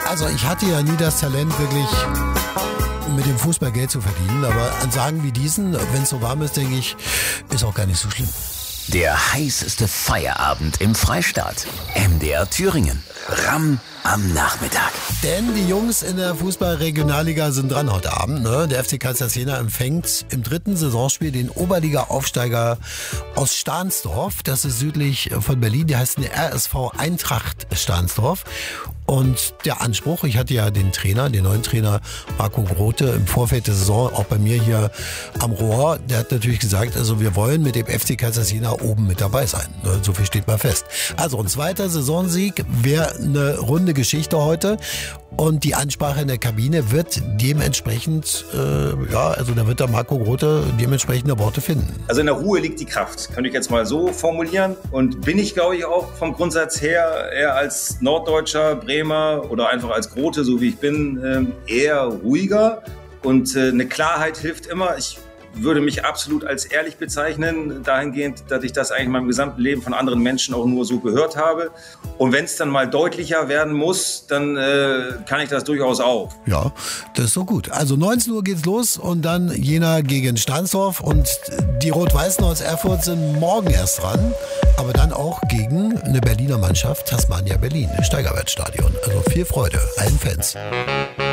Also ich hatte ja nie das Talent, wirklich mit dem Fußball Geld zu verdienen. Aber an Sagen wie diesen, wenn es so warm ist, denke ich, ist auch gar nicht so schlimm. Der heißeste Feierabend im Freistaat. MDR Thüringen. Ramm am Nachmittag. Denn die Jungs in der Fußball-Regionalliga sind dran heute Abend. Ne? Der FC Kaisers Jena empfängt im 3. Saisonspiel den Oberliga-Aufsteiger aus Stahnsdorf. Das ist südlich von Berlin. Die heißt RSV Eintracht Stahnsdorf. Und der Anspruch, ich hatte ja den neuen Trainer Marco Grote im Vorfeld der Saison auch bei mir hier am Rohr, der hat natürlich gesagt, also wir wollen mit dem FC Kaisers Jena oben mit dabei sein. So viel steht mal fest. Also ein zweiter Saisonsieg wäre eine runde Geschichte heute. Und die Ansprache in der Kabine wird dementsprechend, also da wird der Marco Grote dementsprechende Worte finden. Also in der Ruhe liegt die Kraft, könnte ich jetzt mal so formulieren. Und bin ich, glaube ich, auch vom Grundsatz her eher als Norddeutscher, Bremer oder einfach als Grote, so wie ich bin, eher ruhiger. Und eine Klarheit hilft immer. Ich würde mich absolut als ehrlich bezeichnen, dahingehend, dass ich das eigentlich in meinem gesamten Leben von anderen Menschen auch nur so gehört habe. Und wenn es dann mal deutlicher werden muss, dann kann ich das durchaus auch. Ja, das ist so gut. Also 19 Uhr geht's los und dann Jena gegen Stahnsdorf und die Rot-Weißen aus Erfurt sind morgen erst dran, aber dann auch gegen eine Berliner Mannschaft, Tasmania Berlin, im Steigerwärtsstadion. Also viel Freude allen Fans.